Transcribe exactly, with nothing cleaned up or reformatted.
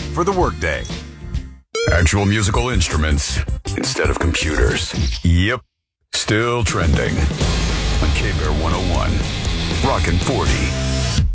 for the workday. Actual musical instruments instead of computers. Yep, still trending on K-Bear one oh one. Rockin' forty.